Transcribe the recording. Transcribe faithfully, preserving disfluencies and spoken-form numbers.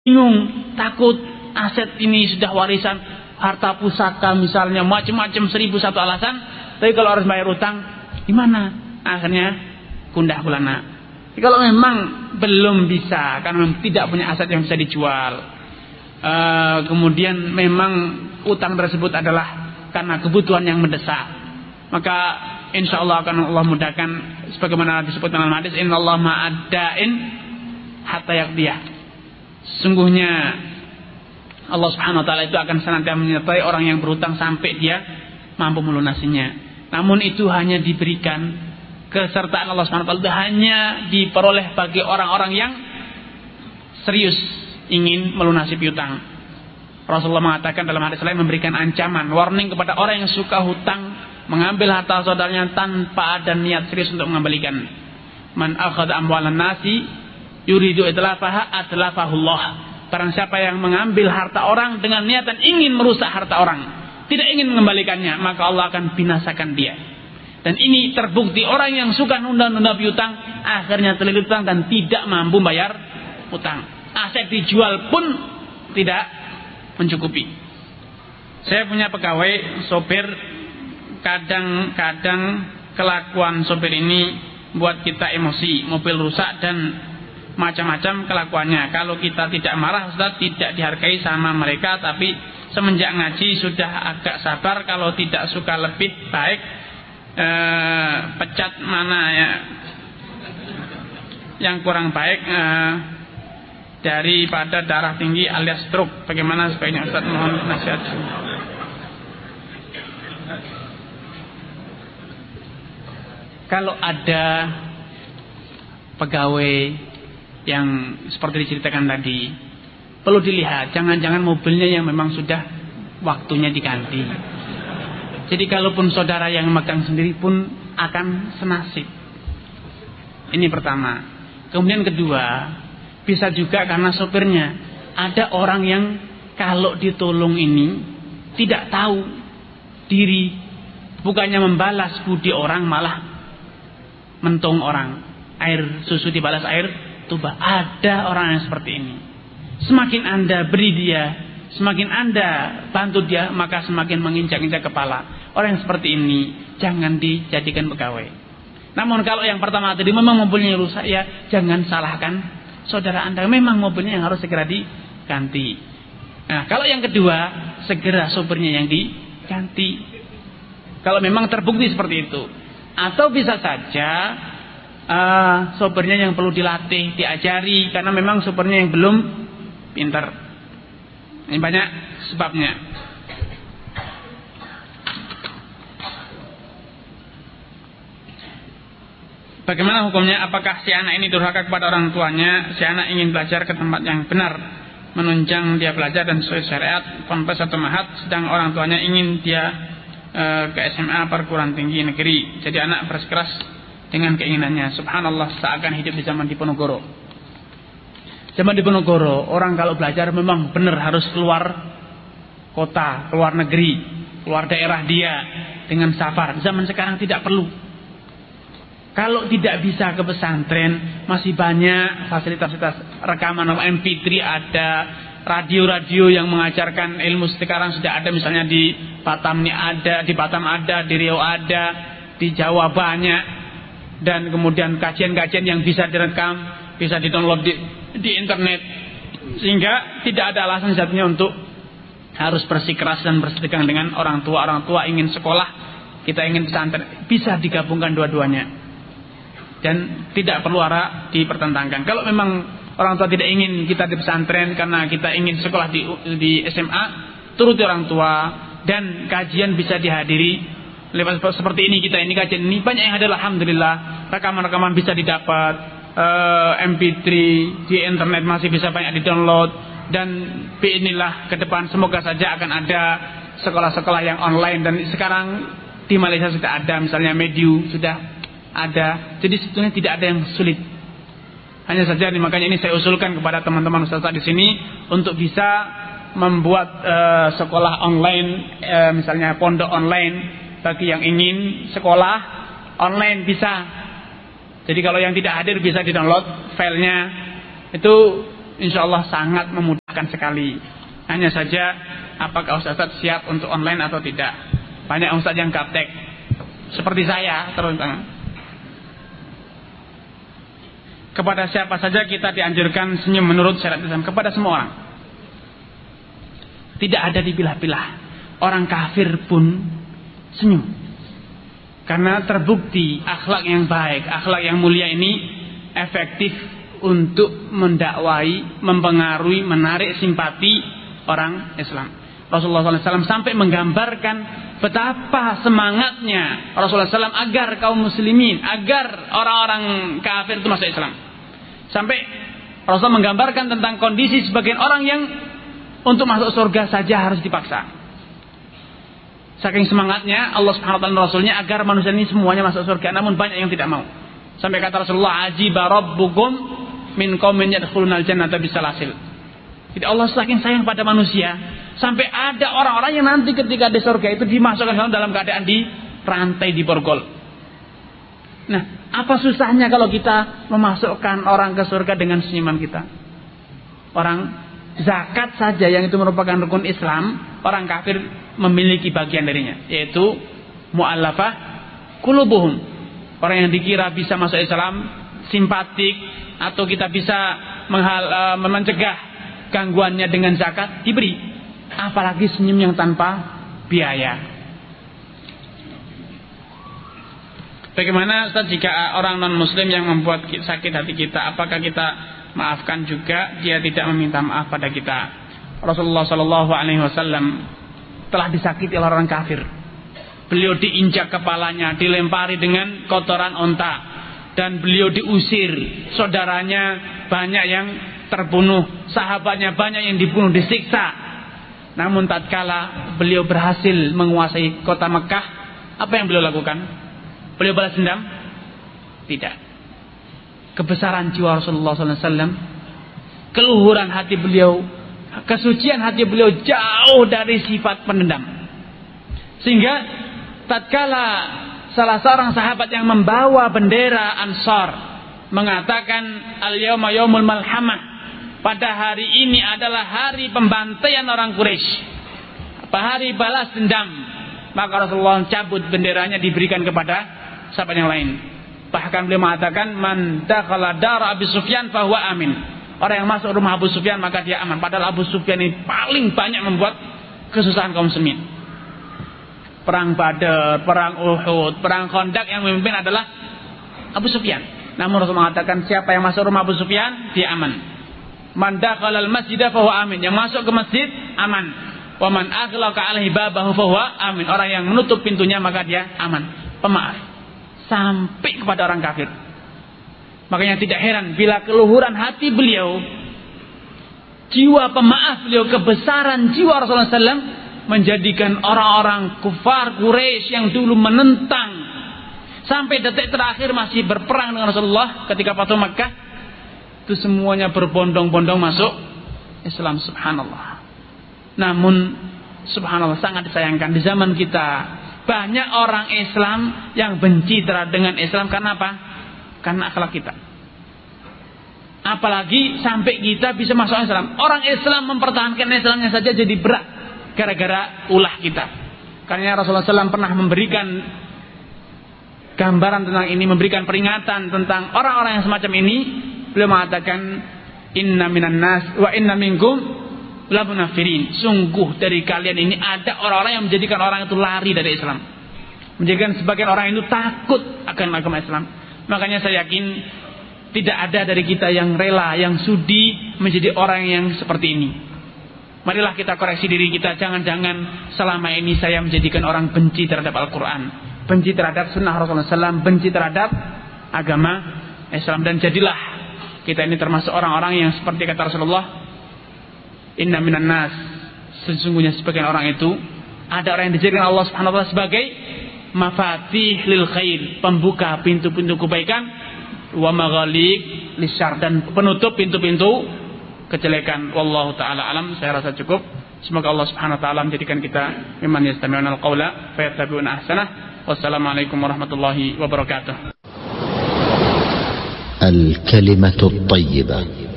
bingung, takut aset ini sudah warisan, harta pusaka misalnya, macam-macam seribu satu alasan. Tapi kalau harus bayar utang, gimana? Akhirnya kundah gulana. Kalau memang belum bisa, karena tidak punya aset yang bisa dijual, uh, kemudian memang utang tersebut adalah karena kebutuhan yang mendesak, maka insya Allah akan Allah mudahkan. Sebagaimana disebut dalam hadis, Inna Allah ma'adda'in hatta yaqdiyah. Sungguhnya Allah Subhanahu Wa Taala itu akan senantiasa menyertai orang yang berutang sampai dia mampu melunasinya. Namun itu hanya diberikan, kesertaan Allah Subhanahu Wa Taala itu hanya diperoleh bagi orang-orang yang serius ingin melunasi piutang. Rasulullah mengatakan dalam hadis lain, memberikan ancaman, warning kepada orang yang suka hutang, mengambil harta saudaranya tanpa ada niat serius untuk mengembalikan. Man akhadha amwalan nasi yuridu itlafaha atlafahullah. Barang siapa yang mengambil harta orang dengan niatan ingin merusak harta orang, tidak ingin mengembalikannya, maka Allah akan binasakan dia. Dan ini terbukti orang yang suka nunda-nunda piutang akhirnya terlilit utang dan tidak mampu bayar utang. Aset dijual pun tidak mencukupi. Saya punya pegawai sopir, kadang-kadang kelakuan sopir ini buat kita emosi, mobil rusak dan macam-macam kelakuannya. Kalau kita tidak marah, Ustaz, tidak dihargai sama mereka. Tapi semenjak ngaji sudah agak sabar. Kalau tidak suka lebih baik eh, pecat mana ya yang kurang baik eh, daripada darah tinggi alias stroke. Bagaimana sebaiknya, Ustaz? Mohon nasihat. Kalau ada pegawai yang seperti diceritakan tadi, perlu dilihat, jangan-jangan mobilnya yang memang sudah waktunya diganti. Jadi kalaupun saudara yang megang sendiri pun akan senasib. Ini pertama. Kemudian kedua, bisa juga karena sopirnya. Ada orang yang kalau ditolong ini tidak tahu diri, bukannya membalas budi orang, malah mentung orang. Air susu dibalas air tuba. Ada orang yang seperti ini. Semakin Anda beri dia, semakin Anda bantu dia, maka semakin menginjak-injak kepala. Orang yang seperti ini jangan dijadikan pegawai. Namun kalau yang pertama tadi memang mobilnya rusak, ya jangan salahkan saudara Anda. Memang mobilnya yang harus segera diganti. Nah, kalau yang kedua, segera sopirnya yang diganti. Kalau memang terbukti seperti itu. Atau bisa saja uh, sopirnya yang perlu dilatih, diajari, karena memang sopirnya yang belum pintar. Ini banyak sebabnya. Bagaimana hukumnya? Apakah si anak ini durhaka kepada orang tuanya? Si anak ingin belajar ke tempat yang benar, menunjang dia belajar dan sesuai syariat, ponpes atau mahat, sedang orang tuanya ingin dia e, ke S M A perguruan tinggi negeri. Jadi anak bersikeras dengan keinginannya. Subhanallah, seakan hidup di zaman Diponegoro. Zaman Diponegoro, orang kalau belajar memang benar harus keluar kota, keluar negeri, keluar daerah dia dengan safar. Zaman sekarang tidak perlu. Kalau tidak bisa ke pesantren, masih banyak fasilitas-fasilitas rekaman M P tiga ada, radio-radio yang mengajarkan ilmu sekarang sudah ada, misalnya di Batam ini ada, di Batam ada, di Riau ada, di Jawa banyak, dan kemudian kajian-kajian yang bisa direkam, bisa di-download di, di internet, sehingga tidak ada alasan satunya untuk harus bersikeras dan bersetegang dengan orang tua. Orang tua ingin sekolah, kita ingin pesantren, bisa digabungkan dua-duanya. Dan tidak perlu arah dipertentangkan. Kalau memang orang tua tidak ingin kita di pesantren karena kita ingin sekolah di, di S M A, turuti orang tua, dan kajian bisa dihadiri lewat seperti ini. Kita ini kajian ini banyak yang hadir, alhamdulillah. Rekaman-rekaman bisa didapat, uh, M P tiga di internet masih bisa banyak di-download. Dan biinilah ke depan semoga saja akan ada sekolah-sekolah yang online. Dan sekarang di Malaysia sudah ada, misalnya Mediu sudah ada. Jadi sebetulnya tidak ada yang sulit. Hanya saja makanya ini saya usulkan kepada teman-teman ustaz di sini untuk bisa membuat uh, sekolah online, uh, misalnya pondok online bagi yang ingin sekolah online bisa. Jadi kalau yang tidak hadir bisa di-download filenya. Itu insya Allah sangat memudahkan sekali. Hanya saja apakah Ustaz siap untuk online atau tidak. Banyak Ustaz yang gaptek seperti saya terutama. Kepada siapa saja kita dianjurkan senyum menurut syariat Islam? Kepada semua orang. Tidak ada dipilah-pilah. Orang kafir pun senyum. Karena terbukti akhlak yang baik, akhlak yang mulia ini efektif untuk mendakwai, mempengaruhi, menarik simpati orang Islam. Rasulullah shallallahu alaihi wasallam sampai menggambarkan betapa semangatnya Rasulullah shallallahu alaihi wasallam agar kaum muslimin, agar orang-orang kafir itu masuk Islam. Sampai Rasulullah menggambarkan tentang kondisi sebagian orang yang untuk masuk surga saja harus dipaksa. Saking semangatnya Allah Subhanahu wa taala Rasulnya agar manusia ini semuanya masuk surga, namun banyak yang tidak mau. Sampai kata Rasulullah, ajiba rabbukum min qaumin yadkhulunal jannata bisalasil. Jadi Allah saking sayang pada manusia sampai ada orang-orang yang nanti ketika di surga itu dimasukkan dalam keadaan di rantai, di borgol. Nah, apa susahnya kalau kita memasukkan orang ke surga dengan senyuman kita? Orang zakat saja yang itu merupakan rukun Islam, orang kafir memiliki bagian darinya, yaitu mu'allafah qulubuhum. Orang yang dikira bisa masuk Islam, simpatik, atau kita bisa menghal, uh, mencegah gangguannya dengan zakat, diberi. Apalagi senyum yang tanpa biaya. Bagaimana Ustaz jika orang non muslim yang membuat sakit hati kita, apakah kita maafkan juga dia tidak meminta maaf pada kita? Rasulullah shallallahu alaihi wasallam telah disakiti oleh orang kafir. Beliau diinjak kepalanya, dilempari dengan kotoran onta, dan beliau diusir. Saudaranya banyak yang terbunuh, sahabatnya banyak yang dibunuh, disiksa. Namun tatkala beliau berhasil menguasai kota Mekah, apa yang beliau lakukan? Beliau balas dendam? Tidak. Kebesaran jiwa Rasulullah shallallahu alaihi wasallam, keluhuran hati beliau, kesucian hati beliau jauh dari sifat pendendam. Sehingga tatkala salah seorang sahabat yang membawa bendera Ansar mengatakan al-yauma yaumul malhamah, pada hari ini adalah hari pembantaian orang Quraisy, apa hari balas dendam, maka Rasulullah cabut benderanya, diberikan kepada sahabat yang lain. Bahkan beliau mengatakan man dakhala dar Abi Sufyan fahuwa amin. Orang yang masuk rumah Abu Sufyan maka dia aman. Padahal Abu Sufyan ini paling banyak membuat kesusahan kaum muslimin. Perang Badar, perang Uhud, perang Khandaq yang memimpin adalah Abu Sufyan. Namun Rasul mengatakan siapa yang masuk rumah Abu Sufyan dia aman. Man dakhalal masjidah fahuwa amin. Yang masuk ke masjid aman. Wa man aghlaqa alaihi babahu fahuwa amin. Orang yang menutup pintunya maka dia aman. Pemaaf. Sampai kepada orang kafir. Makanya tidak heran bila keluhuran hati beliau, jiwa pemaaf beliau, kebesaran jiwa Rasulullah shallallahu alaihi wasallam menjadikan orang-orang kufar Quraisy yang dulu menentang sampai detik terakhir masih berperang dengan Rasulullah ketika Fathu Makkah, itu semuanya berbondong-bondong masuk Islam. Subhanallah. Namun subhanallah sangat disayangkan di zaman kita banyak orang Islam yang benci terhadap dengan Islam. Karena apa? Karena akhlak kita. Apalagi sampai kita bisa masuk Islam. Orang Islam mempertahankan Islamnya saja jadi berat gara-gara ulah kita. Karena Rasulullah shallallahu alaihi wasallam pernah memberikan gambaran tentang ini, memberikan peringatan tentang orang-orang yang semacam ini. Beliau mengatakan inna minan nas wa inna minkum la munafirin. Sungguh dari kalian ini ada orang-orang yang menjadikan orang itu lari dari Islam, menjadikan sebagian orang itu takut akan agama Islam. Makanya saya yakin tidak ada dari kita yang rela, yang sudi menjadi orang yang seperti ini. Marilah kita koreksi diri kita. Jangan-jangan selama ini saya menjadikan orang benci terhadap Al-Quran, benci terhadap sunnah Rasulullah shallallahu alaihi wasallam, benci terhadap agama Islam. Dan jadilah kita ini termasuk orang-orang yang seperti kata Rasulullah, inna minan nas, sesungguhnya sebagian orang itu ada orang yang dijadikan Allah Subhanahu wa taala sebagai mafatih lil khair, pembuka pintu-pintu kebaikan, wa maghaliq lisyarr, dan penutup pintu-pintu kejelekan. Wallahu taala alam. Saya rasa cukup. Semoga Allah Subhanahu wa taala menjadikan kita mimman yastami'una al-qaula fayattabi'una ahsanah. Wassalamualaikum warahmatullahi wabarakatuh. Al-kalimatu at-thayyibah